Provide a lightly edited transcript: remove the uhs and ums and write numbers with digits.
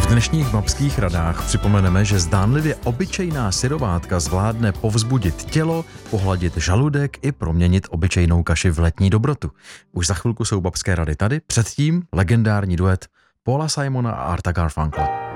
dnešních babských radách připomeneme, že zdánlivě obyčejná syrovátka zvládne povzbudit tělo, pohladit žaludek i proměnit obyčejnou kaši v letní dobrotu. Už za chvilku jsou babské rady tady, předtím legendární duet Paula Simona a Arta Garfunkla.